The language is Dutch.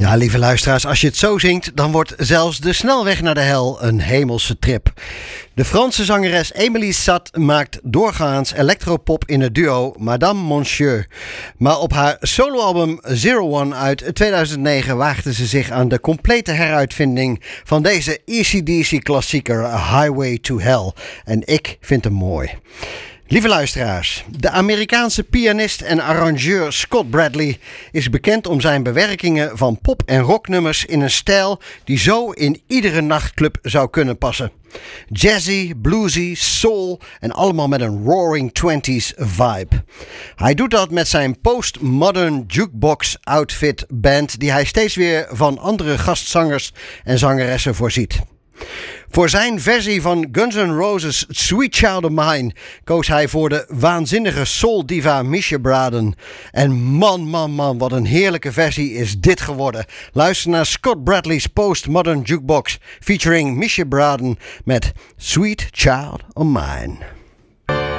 Ja, lieve luisteraars, als je het zo zingt, dan wordt zelfs de snelweg naar de hel een hemelse trip. De Franse zangeres Émilie Sat maakt doorgaans electropop in het duo Madame Monsieur. Maar op haar soloalbum Zero One uit 2009 waagde ze zich aan de complete heruitvinding van deze AC/DC-klassieker Highway to Hell. En ik vind hem mooi. Lieve luisteraars, de Amerikaanse pianist en arrangeur Scott Bradley is bekend om zijn bewerkingen van pop- en rocknummers in een stijl die zo in iedere nachtclub zou kunnen passen. Jazzy, bluesy, soul en allemaal met een roaring 20s vibe. Hij doet dat met zijn postmodern jukebox outfit band die hij steeds weer van andere gastzangers en zangeressen voorziet. Voor zijn versie van Guns N' Roses' Sweet Child of Mine koos hij voor de waanzinnige soul-diva Misha Braden. En man, wat een heerlijke versie is dit geworden. Luister naar Scott Bradley's Postmodern Jukebox featuring Misha Braden met Sweet Child of Mine.